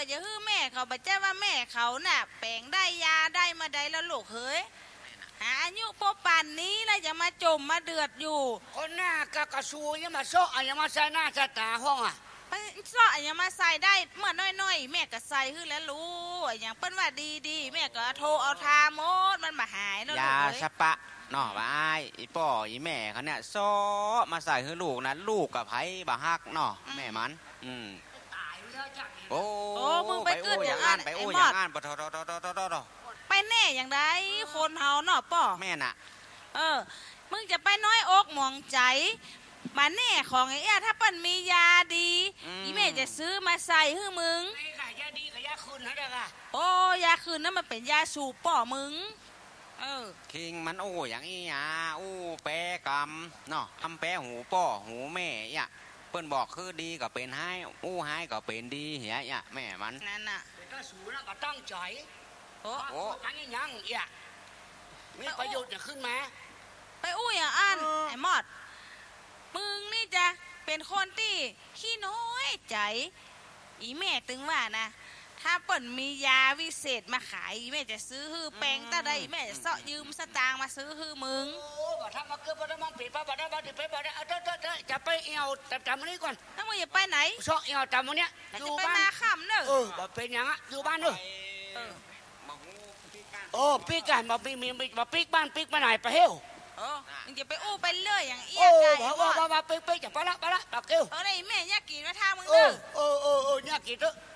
จะฮื้อแม่เขาบอกเจ้าว่าแม่เขาน่ะแปลงได้ยาได้มาได้แล้วลูกเฮ้ยหาอายุพอป่านนี้แล้วจะมาจมมาเดือดอยู่คนหน้ากระสูยังมาโซะยังมาใส่หน้าใส่ตาห้องอ่ะไปเสาะอย่างมาใส่ได้เมื่อน้อยๆแม่ก็ใส่ฮื้อแล้วรู้อย่างเปิ้นว่าดีๆแม่ก็โทรเอาทาโมดมันมาหายแล้วลูกยาเอ้ยสปะเนาะว่าอีป่ออีแม่เขาเนี่ยซ้อมาใส่ให้ลูกนะลูกกับไผบ่ฮักเนาะแม่มันโอ้มึงไปเกิดอย่างนั้นไปโอ้อย่างนั้นบ่ทอไปแน่อย่างไรคนเฮาเนาะป่อแม่น่ะมึงจะไปน้อยอกหมองใจมาแน่ของไอ้ถ้าเปิ้นมียาดีอีแม่จะซื้อมาใส่ให้มึงนี่ค่ะยาดีกับยาคืนนะเด้อค่ะโอ้ยาคืนนั้นมันเป็นยาสูบป่อมึงคิงมันโอ้อย่างอีหยาอู้แปรกำเนาะทำแปรหูป่อหูแม่อ่ะเปิ้นบอกคือดีก็เป็นให้อู้ให้ก็เป็นดีเหี้ยอ่ะแม่มันนั่นน่ะก็สูแล้วก็ตั้งใจโอ้ทั้งยังอ่ะมีประโยชน์จะขึ้นมาไปอู้อย่างอันไอ้มอดมึงนี่จะเป็นคนที่ขี้น้อยใจอีแม่ตึงว่านะถ้าเปิ่นมียาวิเศษมาขายอีแม่จะซื้อฮือแปลงตาได้อีแม่จะเสาะยืมสตางค์มาซื้อฮือมึงโอ้บ่ทำมาเกือบบ่ได้มองผิดบ่ได้บ่ได้ไปบ่ได้เอาเด้อจะไปเอวจำมื้อนี้ก่อนถ้ามึงอย่าไปไหนเสาะเอวจำมื้อเนี้ยอยู่บ้านมาค่ำเด้อบ่เป็นหยังอ่ะอยู่บ้านเด้อปีกันบ่ปีบ้านปีบ้านไหนไปเฮวมึงจะไปอู้ไปเรื่อยอย่างเอี้ยไก่บ่ปีจะไปละปักเอวได้แม่ยากกินมาท่ามึงเด้อยากกินเด้อ